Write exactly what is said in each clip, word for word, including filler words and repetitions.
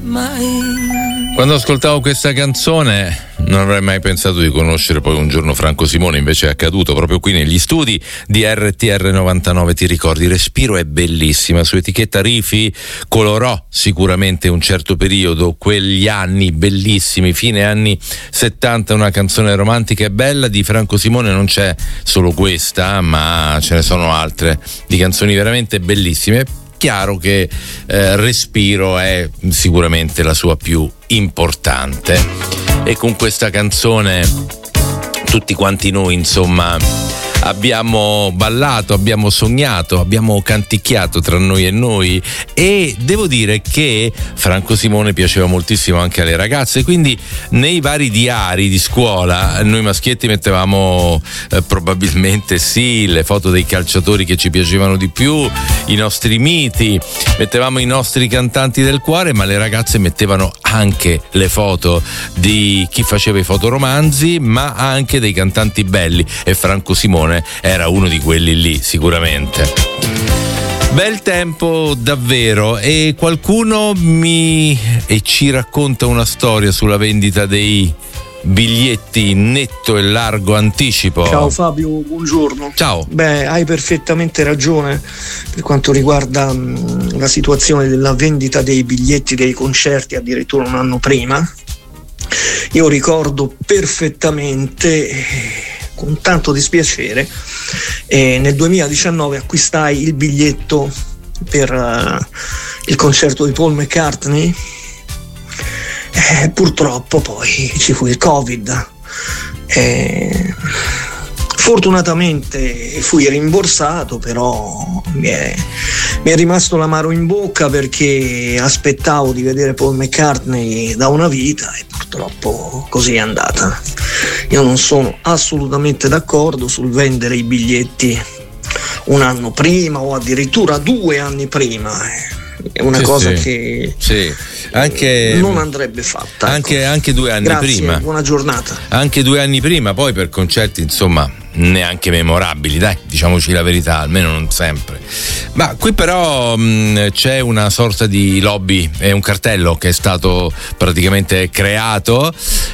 Quando ascoltavo questa canzone non avrei mai pensato di conoscere poi un giorno Franco Simone, invece è accaduto proprio qui negli studi di R T R novantanove. Ti ricordi? Respiro è bellissima, su etichetta Rifi colorò sicuramente un certo periodo, quegli anni bellissimi, fine anni settanta, una canzone romantica e bella. Di Franco Simone non c'è solo questa, ma ce ne sono altre di canzoni veramente bellissime. Chiaro che eh, Respiro è sicuramente la sua più importante, e con questa canzone tutti quanti noi insomma abbiamo ballato, abbiamo sognato, abbiamo canticchiato tra noi e noi, e devo dire che Franco Simone piaceva moltissimo anche alle ragazze, quindi nei vari diari di scuola noi maschietti mettevamo eh, probabilmente sì le foto dei calciatori che ci piacevano di più, i nostri miti, mettevamo i nostri cantanti del cuore, ma le ragazze mettevano anche le foto di chi faceva i fotoromanzi, ma anche dei cantanti belli, e Franco Simone era uno di quelli lì sicuramente. Bel tempo davvero, e qualcuno mi e ci racconta una storia sulla vendita dei biglietti netto e largo anticipo. Ciao Fabio, buongiorno. Ciao. Beh, hai perfettamente ragione per quanto riguarda mh, la situazione della vendita dei biglietti dei concerti addirittura un anno prima. Io ricordo perfettamente, con tanto dispiacere, eh, nel duemiladiciannove acquistai il biglietto per uh, il concerto di Paul McCartney. Eh, purtroppo poi ci fu il Covid. Eh, fortunatamente fui rimborsato, però mi è, mi è rimasto l'amaro in bocca, perché aspettavo di vedere Paul McCartney da una vita e purtroppo così è andata. Io non sono assolutamente d'accordo sul vendere i biglietti un anno prima o addirittura due anni prima. È una sì, cosa sì. che sì. Anche, non andrebbe fatta. Anche, ecco. anche due anni Grazie, prima. Buona giornata. Anche due anni prima, poi per concerti insomma neanche memorabili, dai, diciamoci la verità, almeno non sempre. Ma qui però mh, c'è una sorta di lobby, è un cartello che è stato praticamente creato,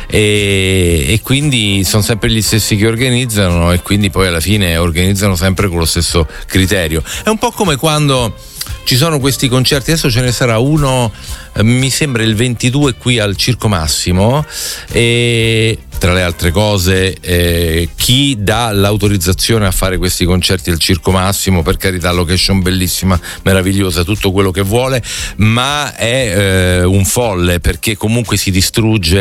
e, e quindi sono sempre gli stessi che organizzano, e quindi poi alla fine organizzano sempre con lo stesso criterio. È un po' come quando ci sono questi concerti, adesso ce ne sarà uno, eh, mi sembra il ventidue qui al Circo Massimo, e tra le altre cose eh, chi dà l'autorizzazione a fare questi concerti al Circo Massimo, per carità, location bellissima, meravigliosa, tutto quello che vuole, ma è eh, un folle, perché comunque si distrugge